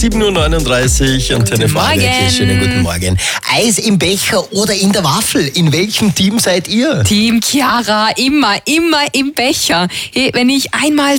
7.39 Uhr. Antenne Vorarlberg. Schönen guten Morgen. Eis im Becher oder in der Waffel? In welchem Team seid ihr? Team Chiara, immer im Becher. Hey, wenn ich einmal